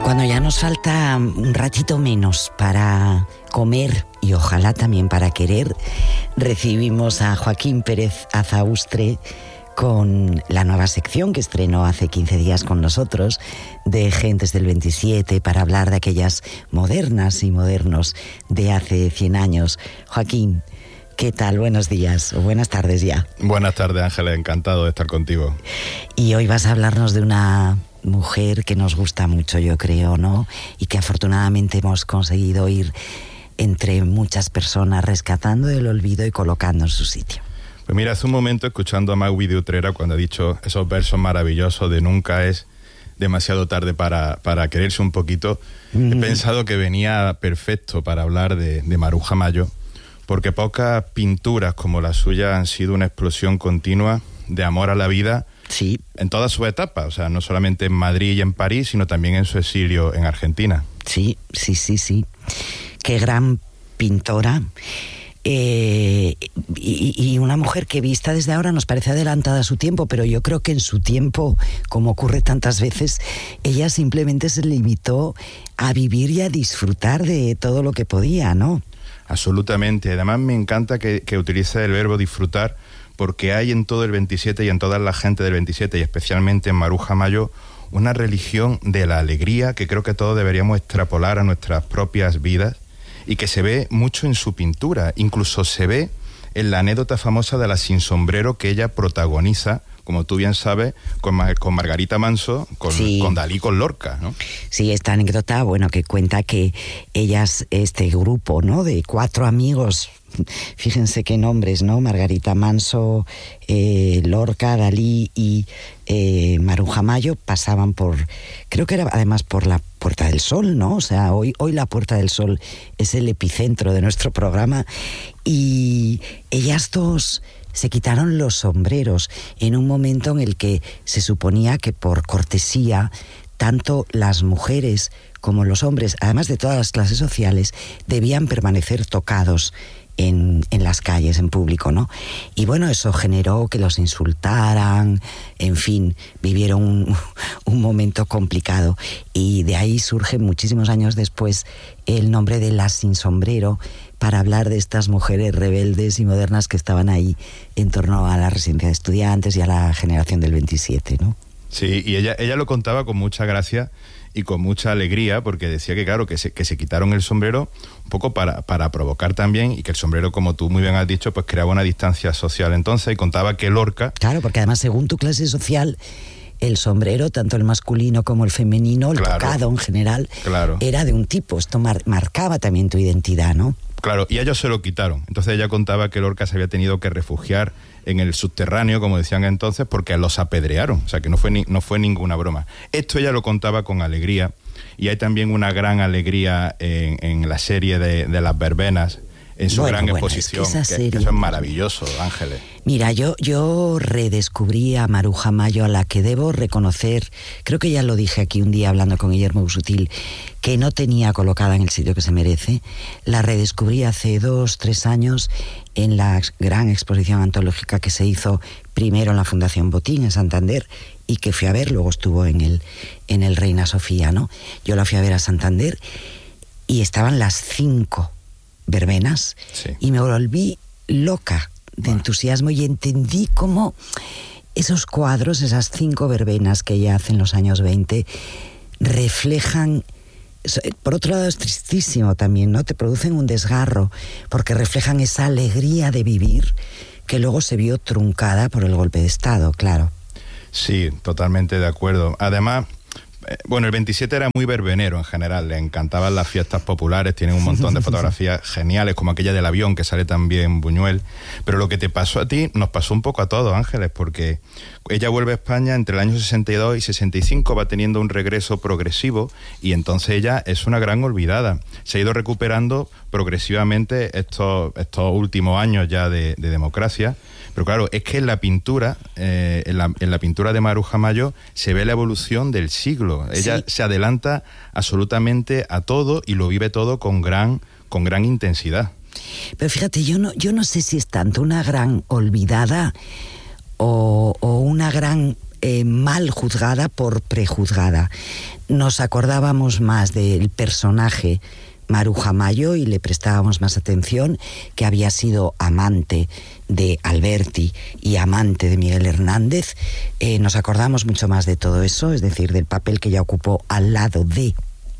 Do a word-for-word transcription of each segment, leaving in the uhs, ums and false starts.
Cuando ya nos falta un ratito menos para comer y ojalá también para querer, recibimos a Joaquín Pérez Azaustre con la nueva sección que estrenó hace quince días con nosotros de Gentes del veintisiete para hablar de aquellas modernas y modernos de hace cien años. Joaquín, ¿qué tal? Buenos días o buenas tardes ya. Buenas tardes, Ángeles, encantado de estar contigo. Y hoy vas a hablarnos de una mujer que nos gusta mucho, yo creo, ¿no? Y que afortunadamente hemos conseguido ir entre muchas personas rescatando del olvido y colocando en su sitio. Pues mira, hace un momento escuchando a Magui de Utrera cuando ha dicho esos versos maravillosos de nunca es demasiado tarde para, para quererse un poquito, mm. he pensado que venía perfecto para hablar de, de Maruja Mayo, porque pocas pinturas como la suya han sido una explosión continua de amor a la vida. Sí. En todas sus etapas, o sea, no solamente en Madrid y en París, sino también en su exilio en Argentina. Sí, sí, sí, sí. Qué gran pintora. Eh, y, y una mujer que vista desde ahora nos parece adelantada a su tiempo, pero yo creo que en su tiempo, como ocurre tantas veces, ella simplemente se limitó a vivir y a disfrutar de todo lo que podía, ¿no? Absolutamente. Además me encanta que, que utilice el verbo disfrutar, porque hay en todo el veintisiete y en toda la gente del veintisiete, y especialmente en Maruja Mayo, una religión de la alegría que creo que todos deberíamos extrapolar a nuestras propias vidas y que se ve mucho en su pintura. Incluso se ve en la anécdota famosa de la sin sombrero que ella protagoniza, como tú bien sabes, con, Mar- con Margarita Manso, con, sí. con Dalí, con Lorca, ¿no? Sí, esta anécdota, bueno, que cuenta que ellas, este grupo, ¿no?, de cuatro amigos, fíjense qué nombres, ¿no? Margarita Manso, eh, Lorca, Dalí y eh, Maruja Mayo pasaban por, creo que era además por la Puerta del Sol, ¿no? O sea, hoy, hoy la Puerta del Sol es el epicentro de nuestro programa y ellas dos se quitaron los sombreros en un momento en el que se suponía que por cortesía tanto las mujeres como los hombres, además de todas las clases sociales, debían permanecer tocados en, en las calles, en público, ¿no? Y bueno, eso generó que los insultaran, en fin, vivieron un, un momento complicado. Y de ahí surge muchísimos años después el nombre de las sin sombrero, para hablar de estas mujeres rebeldes y modernas que estaban ahí en torno a la residencia de estudiantes y a la generación del veintisiete, ¿no? Sí, y ella, ella lo contaba con mucha gracia y con mucha alegría, porque decía que claro, que se, que se quitaron el sombrero un poco para, para provocar también, y que el sombrero, como tú muy bien has dicho, pues creaba una distancia social. Entonces, y contaba que Lorca... Claro, porque además según tu clase social, el sombrero, tanto el masculino como el femenino, el claro, tocado en general, claro. era de un tipo. Esto mar- marcaba también tu identidad, ¿no? Claro, y ellos se lo quitaron. Entonces ella contaba que Lorca se había tenido que refugiar en el subterráneo, como decían entonces, porque los apedrearon. O sea, que no fue, ni, no fue ninguna broma. Esto ella lo contaba con alegría. Y hay también una gran alegría en, en la serie de, de Las Verbenas, en su bueno, gran bueno, exposición. Es que, que, serie, que eso es maravilloso, Ángeles. Mira, yo, yo redescubrí a Maruja Mayo, a la que debo reconocer, creo que ya lo dije aquí un día hablando con Guillermo Busutil, que no tenía colocada en el sitio que se merece. La redescubrí hace dos, tres años en la gran exposición antológica que se hizo primero en la Fundación Botín, en Santander, y que fui a ver, luego estuvo en el, en el Reina Sofía, ¿no? Yo la fui a ver a Santander y estaban las cinco verbenas, sí. Y me volví loca de bueno. entusiasmo y entendí cómo esos cuadros, esas cinco verbenas que ella hace en los años veinte, reflejan, por otro lado es tristísimo también, ¿no? Te producen un desgarro, porque reflejan esa alegría de vivir que luego se vio truncada por el golpe de Estado, claro. Sí, totalmente de acuerdo. Además, bueno, el veintisiete era muy verbenero en general, le encantaban las fiestas populares, tienen un montón de fotografías geniales, como aquella del avión que sale también Buñuel, pero lo que te pasó a ti nos pasó un poco a todos, Ángeles, porque ella vuelve a España entre el año sesenta y dos y sesenta y cinco, va teniendo un regreso progresivo y entonces ella es una gran olvidada. Se ha ido recuperando progresivamente estos, estos últimos años ya de, de democracia. Pero claro, es que en la pintura, eh, en, la, en la pintura de Maruja Mayo se ve la evolución del siglo. Ella sí. se adelanta absolutamente a todo y lo vive todo con gran, con gran intensidad. Pero fíjate, yo no, yo no sé si es tanto una gran olvidada o, o una gran eh, mal juzgada por prejuzgada. Nos acordábamos más del personaje Maruja Mayo y le prestábamos más atención, que había sido amante de Alberti y amante de Miguel Hernández. Eh, nos acordamos mucho más de todo eso, es decir, del papel que ella ocupó al lado de,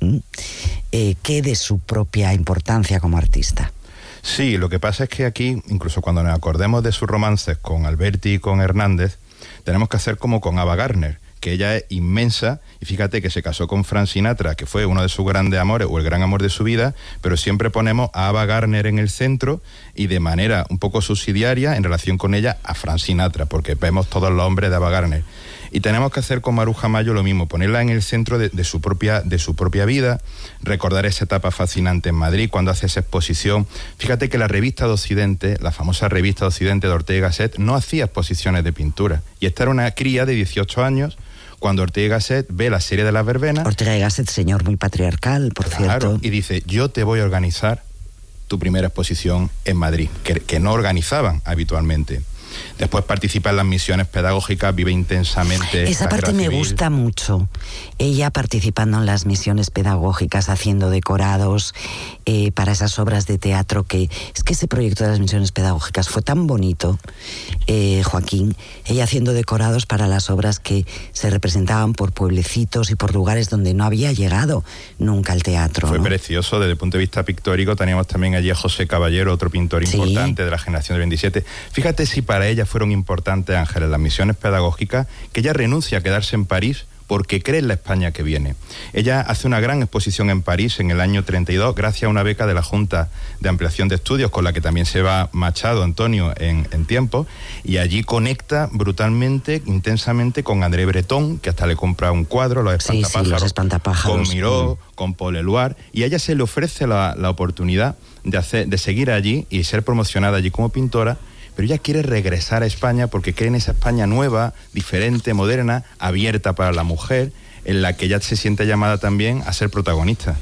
eh, que de su propia importancia como artista. Sí, lo que pasa es que aquí, incluso cuando nos acordemos de sus romances con Alberti y con Hernández, tenemos que hacer como con Ava Gardner, que ella es inmensa, y fíjate que se casó con Frank Sinatra, que fue uno de sus grandes amores, o el gran amor de su vida, pero siempre ponemos a Ava Gardner en el centro, y de manera un poco subsidiaria, en relación con ella, a Frank Sinatra, porque vemos todos los hombres de Ava Gardner. Y tenemos que hacer con Maruja Mayo lo mismo, ponerla en el centro de, de, su propia, de su propia vida, recordar esa etapa fascinante en Madrid, cuando hace esa exposición. Fíjate que la revista de Occidente, la famosa revista de Occidente de Ortega y Gasset, no hacía exposiciones de pintura. Y esta era una cría de dieciocho años, cuando Ortega y Gasset ve la serie de las verbenas. Ortega y Gasset, señor muy patriarcal, por claro, cierto. Y dice, yo te voy a organizar tu primera exposición en Madrid, que, que no organizaban habitualmente. Después participa en las misiones pedagógicas, vive intensamente. Esa parte me gusta mucho. Ella participando en las misiones pedagógicas, haciendo decorados eh, para esas obras de teatro, que es que ese proyecto de las misiones pedagógicas fue tan bonito, eh, Joaquín. Ella haciendo decorados para las obras que se representaban por pueblecitos y por lugares donde no había llegado nunca el teatro. Fue ¿no? precioso desde el punto de vista pictórico. Teníamos también allí a José Caballero, otro pintor sí. importante de la generación del veintisiete. Fíjate si para ella fueron importantes, Ángeles, las misiones pedagógicas, que ella renuncia a quedarse en París porque cree en la España que viene. Ella hace una gran exposición en París en el año treinta y dos, gracias a una beca de la Junta de Ampliación de Estudios, con la que también se va Machado, Antonio, en, en tiempo, y allí conecta brutalmente, intensamente con André Breton, que hasta le compra un cuadro, Los Espantapájaros, sí, sí, los espantapájaros. con Miró, mm. con Paul Eluard, y a ella se le ofrece la, la oportunidad de, hacer, de seguir allí y ser promocionada allí como pintora, pero ella quiere regresar a España porque cree en esa España nueva, diferente, moderna, abierta para la mujer, en la que ella se siente llamada también a ser protagonista.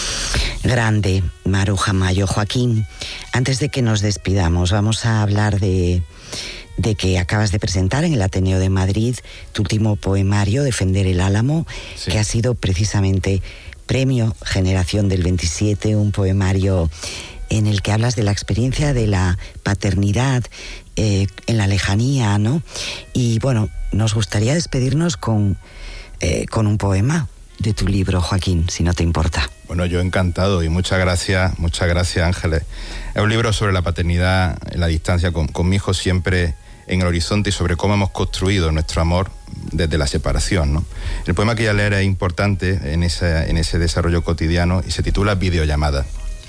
Grande, Maruja Mayo. Joaquín, antes de que nos despidamos, vamos a hablar de, de que acabas de presentar en el Ateneo de Madrid tu último poemario, Defender el Álamo, sí. que ha sido precisamente premio Generación del veintisiete, un poemario en el que hablas de la experiencia de la paternidad eh, en la lejanía, ¿no? Y bueno, nos gustaría despedirnos con, eh, con un poema de tu libro, Joaquín, si no te importa. Bueno, yo encantado y muchas gracias, muchas gracias, Ángeles. Es un libro sobre la paternidad en la distancia, con, con mi hijo siempre en el horizonte, y sobre cómo hemos construido nuestro amor desde la separación, ¿no? El poema que voy a leer es importante en ese, en ese desarrollo cotidiano y se titula Videollamada.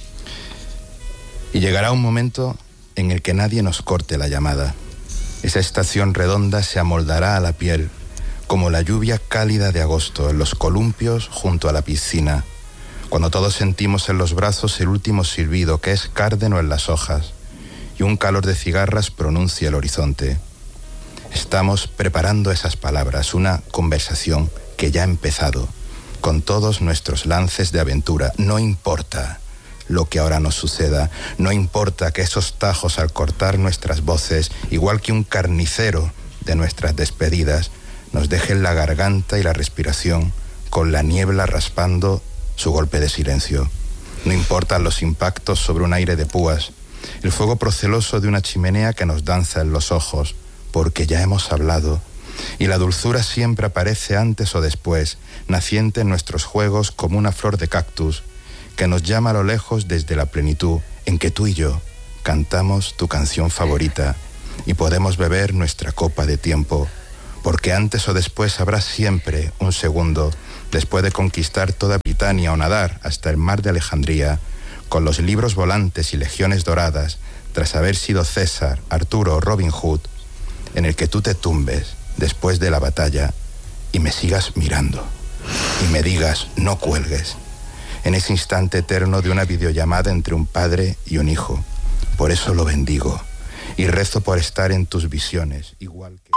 Y llegará un momento en el que nadie nos corte la llamada. Esa estación redonda se amoldará a la piel, como la lluvia cálida de agosto en los columpios junto a la piscina, cuando todos sentimos en los brazos el último silbido que es cárdeno en las hojas, y un calor de cigarras pronuncia el horizonte. Estamos preparando esas palabras, una conversación que ya ha empezado, con todos nuestros lances de aventura. No importa lo que ahora nos suceda, no importa que esos tajos al cortar nuestras voces, igual que un carnicero de nuestras despedidas, nos dejen la garganta y la respiración con la niebla raspando su golpe de silencio. No importan los impactos sobre un aire de púas, el fuego proceloso de una chimenea que nos danza en los ojos, porque ya hemos hablado, y la dulzura siempre aparece antes o después, naciente en nuestros juegos como una flor de cactus, que nos llama a lo lejos desde la plenitud en que tú y yo cantamos tu canción favorita y podemos beber nuestra copa de tiempo, porque antes o después habrá siempre un segundo después de conquistar toda Britania o nadar hasta el mar de Alejandría, con los libros volantes y legiones doradas, tras haber sido César, Arturo o Robin Hood, en el que tú te tumbes después de la batalla y me sigas mirando y me digas no cuelgues, en ese instante eterno de una videollamada entre un padre y un hijo. Por eso lo bendigo y rezo por estar en tus visiones, igual que...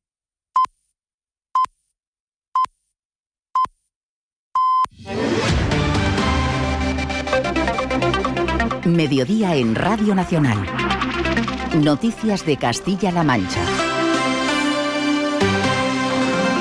Mediodía en Radio Nacional. Noticias de Castilla-La Mancha.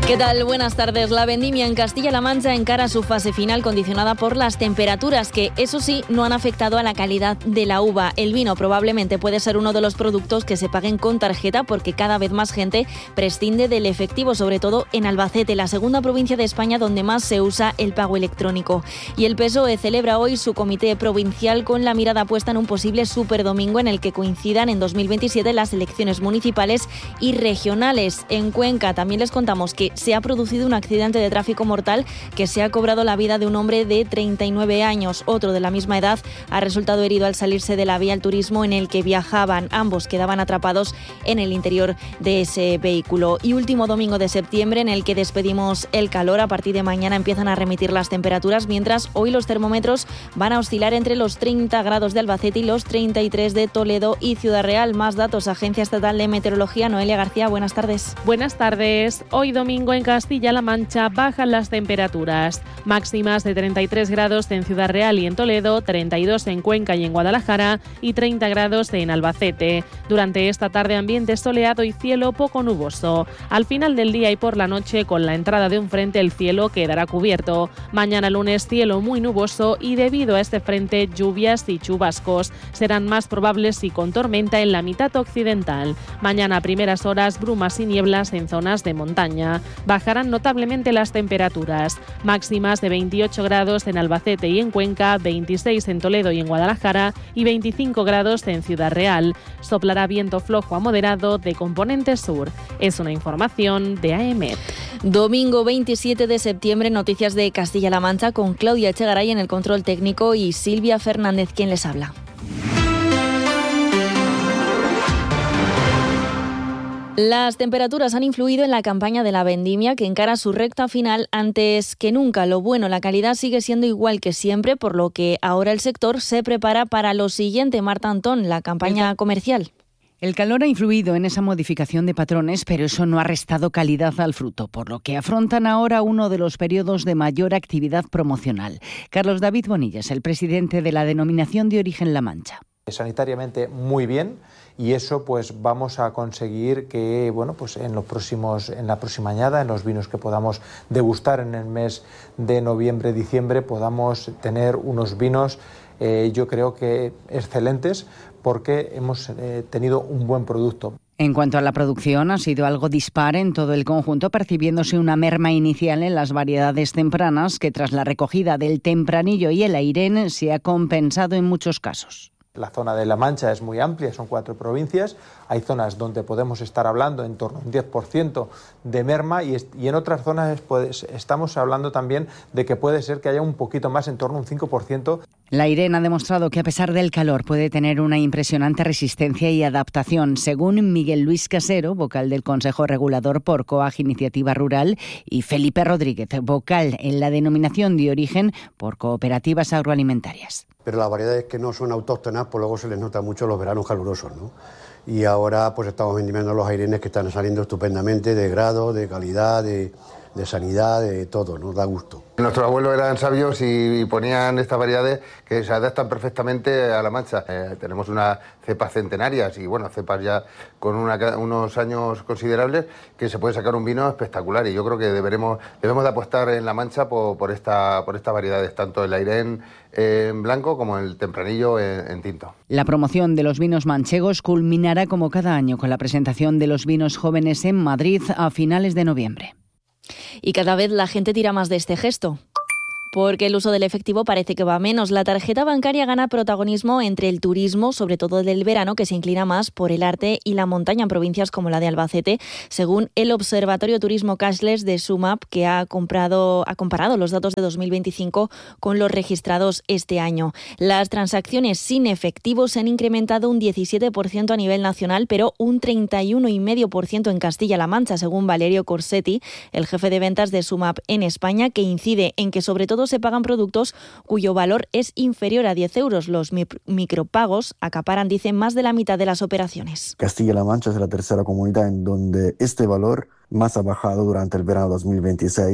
¿Qué tal? Buenas tardes. La vendimia en Castilla-La Mancha encara su fase final condicionada por las temperaturas que, eso sí, no han afectado a la calidad de la uva. El vino probablemente puede ser uno de los productos que se paguen con tarjeta porque cada vez más gente prescinde del efectivo, sobre todo en Albacete, la segunda provincia de España donde más se usa el pago electrónico. Y el P S O E celebra hoy su comité provincial con la mirada puesta en un posible superdomingo en el que coincidan en dos mil veintisiete las elecciones municipales y regionales. En Cuenca también les contamos que se ha producido un accidente de tráfico mortal que se ha cobrado la vida de un hombre de treinta y nueve años. Otro de la misma edad ha resultado herido al salirse de la vía al turismo en el que viajaban. Ambos quedaban atrapados en el interior de ese vehículo. Y último domingo de septiembre en el que despedimos el calor. A partir de mañana empiezan a remitir las temperaturas, mientras hoy los termómetros van a oscilar entre los treinta grados de Albacete y los treinta y tres de Toledo y Ciudad Real. Más datos, Agencia Estatal de Meteorología. Noelia García, buenas tardes. Buenas tardes. Hoy domingo en Castilla-La Mancha bajan las temperaturas. Máximas de treinta y tres grados en Ciudad Real y en Toledo, treinta y dos en Cuenca y en Guadalajara y treinta grados en Albacete. Durante esta tarde ambiente soleado y cielo poco nuboso. Al final del día y por la noche, con la entrada de un frente, el cielo quedará cubierto. Mañana lunes cielo muy nuboso y debido a este frente lluvias y chubascos. Serán más probables y con tormenta en la mitad occidental. Mañana a primeras horas brumas y nieblas en zonas de montaña. Bajarán notablemente las temperaturas, máximas de veintiocho grados en Albacete y en Cuenca, veintiséis en Toledo y en Guadalajara y veinticinco grados en Ciudad Real. Soplará viento flojo a moderado de componente sur. Es una información de AEMET. Domingo veintisiete de septiembre, noticias de Castilla-La Mancha con Claudia Echegaray en el control técnico y Silvia Fernández quien les habla. Las temperaturas han influido en la campaña de la vendimia que encara su recta final antes que nunca. Lo bueno, la calidad sigue siendo igual que siempre, por lo que ahora el sector se prepara para lo siguiente. Marta Antón, la campaña comercial. El calor ha influido en esa modificación de patrones, pero eso no ha restado calidad al fruto, por lo que afrontan ahora uno de los periodos de mayor actividad promocional. Carlos David Bonillas, el presidente de la Denominación de Origen La Mancha. Sanitariamente muy bien y eso pues vamos a conseguir que bueno pues en los próximos en la próxima añada, en los vinos que podamos degustar en el mes de noviembre diciembre, podamos tener unos vinos eh, yo creo que excelentes porque hemos eh, tenido un buen producto. En cuanto a la producción, ha sido algo dispar en todo el conjunto, percibiéndose una merma inicial en las variedades tempranas que tras la recogida del Tempranillo y el Airén se ha compensado en muchos casos. La zona de La Mancha es muy amplia, son cuatro provincias. Hay zonas donde podemos estar hablando en torno a un diez por ciento de merma y, y en otras zonas pues, estamos hablando también de que puede ser que haya un poquito más, en torno a un cinco por ciento. La Airén ha demostrado que a pesar del calor puede tener una impresionante resistencia y adaptación, según Miguel Luis Casero, vocal del Consejo Regulador por COAG Iniciativa Rural, y Felipe Rodríguez, vocal en la Denominación de Origen por Cooperativas Agroalimentarias. Pero las variedades que no son autóctonas, pues luego se les nota mucho los veranos calurosos, ¿no? Y ahora pues estamos vendimiando los airenes que están saliendo estupendamente, de grado, de calidad, de, de sanidad, de todo, nos da gusto. Nuestros abuelos eran sabios y ponían estas variedades que se adaptan perfectamente a La Mancha. Eh, tenemos unas cepas centenarias y bueno, cepas ya con una, unos años considerables que se puede sacar un vino espectacular y yo creo que deberemos, debemos de apostar en La Mancha por, por, esta, por estas variedades, tanto el Airén en blanco como el Tempranillo en, en tinto. La promoción de los vinos manchegos culminará como cada año con la presentación de los vinos jóvenes en Madrid a finales de noviembre. Y cada vez la gente tira más de este gesto, porque el uso del efectivo parece que va menos. La tarjeta bancaria gana protagonismo entre el turismo, sobre todo del verano, que se inclina más por el arte y la montaña en provincias como la de Albacete, según el Observatorio Turismo Cashless de Sumap, que ha, comprado, ha comparado los datos de dos mil veinticinco con los registrados este año. Las transacciones sin efectivo se han incrementado un diecisiete por ciento a nivel nacional, pero un treinta y uno coma cinco por ciento en Castilla-La Mancha, según Valerio Corsetti, el jefe de ventas de Sumap en España, que incide en que sobre todo se pagan productos cuyo valor es inferior a diez euros. Los micropagos acaparan, dicen, más de la mitad de las operaciones. Castilla-La Mancha es la tercera comunidad en donde este valor más ha bajado durante el verano dos mil veintiséis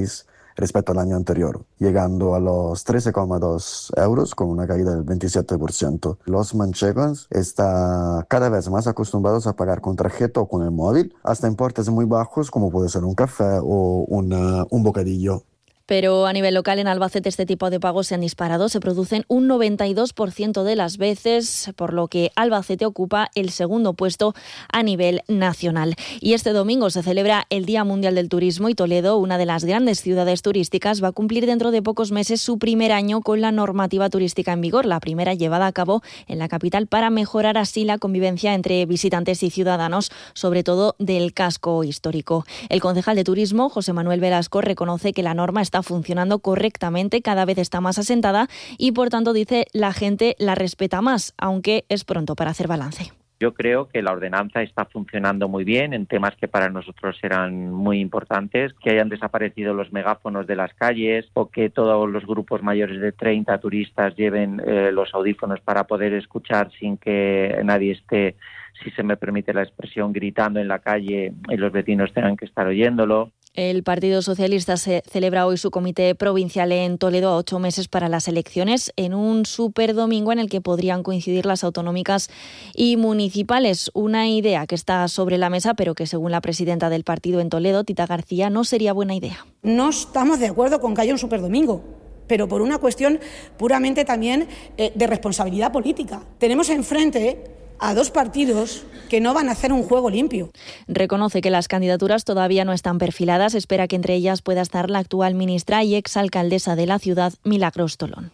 respecto al año anterior, llegando a los trece coma dos euros con una caída del veintisiete por ciento. Los manchegos están cada vez más acostumbrados a pagar con tarjeta o con el móvil, hasta importes muy bajos como puede ser un café o una, un bocadillo. Pero a nivel local en Albacete este tipo de pagos se han disparado, se producen un noventa y dos por ciento de las veces, por lo que Albacete ocupa el segundo puesto a nivel nacional. Y este domingo se celebra el Día Mundial del Turismo y Toledo, una de las grandes ciudades turísticas, va a cumplir dentro de pocos meses su primer año con la normativa turística en vigor, la primera llevada a cabo en la capital para mejorar así la convivencia entre visitantes y ciudadanos, sobre todo del casco histórico. El concejal de Turismo, José Manuel Velasco, reconoce que la norma está funcionando correctamente, cada vez está más asentada y, por tanto, dice, la gente la respeta más, aunque es pronto para hacer balance. Yo creo que la ordenanza está funcionando muy bien en temas que para nosotros eran muy importantes, que hayan desaparecido los megáfonos de las calles o que todos los grupos mayores de treinta turistas lleven eh, los audífonos para poder escuchar sin que nadie esté, si se me permite la expresión, gritando en la calle y los vecinos tengan que estar oyéndolo. El Partido Socialista se celebra hoy su comité provincial en Toledo a ocho meses para las elecciones, en un superdomingo en el que podrían coincidir las autonómicas y municipales. Una idea que está sobre la mesa, pero que según la presidenta del partido en Toledo, Tita García, no sería buena idea. No estamos de acuerdo con que haya un superdomingo, pero por una cuestión puramente también eh, de responsabilidad política. Tenemos enfrente a dos partidos que no van a hacer un juego limpio. Reconoce que las candidaturas todavía no están perfiladas. Espera que entre ellas pueda estar la actual ministra y exalcaldesa de la ciudad, Milagros Tolón.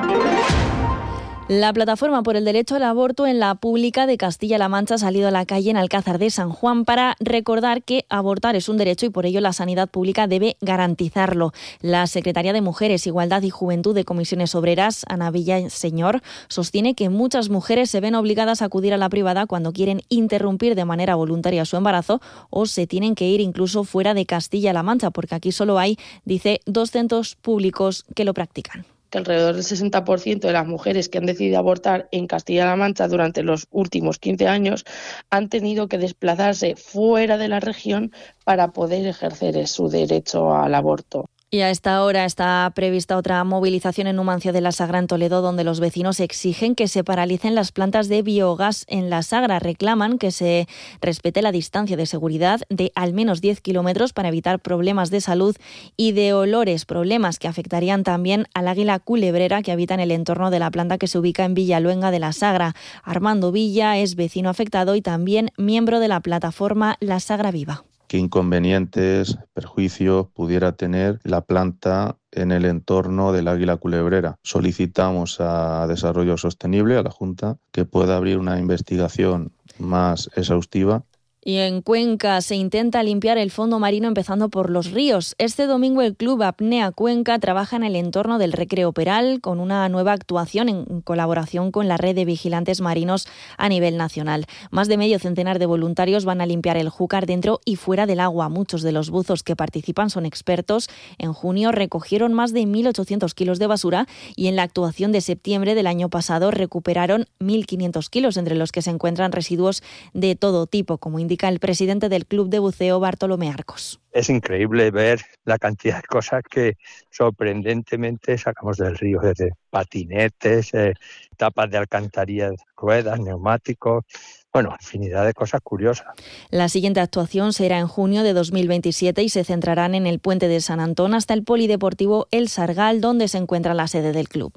La plataforma por el derecho al aborto en la pública de Castilla-La Mancha ha salido a la calle en Alcázar de San Juan para recordar que abortar es un derecho y por ello la sanidad pública debe garantizarlo. La secretaria de Mujeres, Igualdad y Juventud de Comisiones Obreras, Ana Villaseñor, sostiene que muchas mujeres se ven obligadas a acudir a la privada cuando quieren interrumpir de manera voluntaria su embarazo o se tienen que ir incluso fuera de Castilla-La Mancha, porque aquí solo hay, dice, dos centros públicos que lo practican. Que alrededor del sesenta por ciento de las mujeres que han decidido abortar en Castilla-La Mancha durante los últimos quince años han tenido que desplazarse fuera de la región para poder ejercer su derecho al aborto. Y a esta hora está prevista otra movilización en Numancia de la Sagra, en Toledo, donde los vecinos exigen que se paralicen las plantas de biogás en la Sagra. Reclaman que se respete la distancia de seguridad de al menos diez kilómetros para evitar problemas de salud y de olores, problemas que afectarían también al águila culebrera que habita en el entorno de la planta que se ubica en Villaluenga de la Sagra. Armando Villa es vecino afectado y también miembro de la plataforma La Sagra Viva. ¿Qué inconvenientes, perjuicios pudiera tener la planta en el entorno del águila culebrera? Solicitamos a Desarrollo Sostenible, a la Junta, que pueda abrir una investigación más exhaustiva. Y en Cuenca se intenta limpiar el fondo marino empezando por los ríos. Este domingo el Club Apnea Cuenca trabaja en el entorno del Recreo Peral con una nueva actuación en colaboración con la red de vigilantes marinos a nivel nacional. Más de medio centenar de voluntarios van a limpiar el júcar dentro y fuera del agua. Muchos de los buzos que participan son expertos. En junio recogieron más de mil ochocientos kilos de basura y en la actuación de septiembre del año pasado recuperaron mil quinientos kilos, entre los que se encuentran residuos de todo tipo, como indica el presidente del Club de Buceo, Bartolomé Arcos. Es increíble ver la cantidad de cosas que sorprendentemente sacamos del río, desde patinetes, eh, tapas de alcantarillas, ruedas, neumáticos, bueno, infinidad de cosas curiosas. La siguiente actuación será en junio de dos mil veintisiete y se centrarán en el puente de San Antón hasta el polideportivo El Sargal, donde se encuentra la sede del club.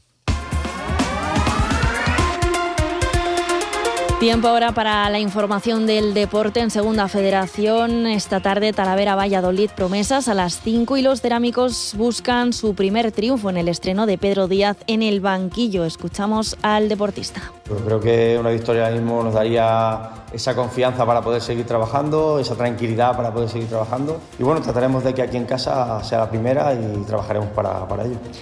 Tiempo ahora para la información del deporte en Segunda Federación. Esta tarde Talavera Valladolid promesas a las cinco y los cerámicos buscan su primer triunfo en el estreno de Pedro Díaz en el banquillo. Escuchamos al deportista. Yo creo que una victoria ahora mismo nos daría esa confianza para poder seguir trabajando, esa tranquilidad para poder seguir trabajando. Y bueno, trataremos de que aquí en casa sea la primera y trabajaremos para, para ello.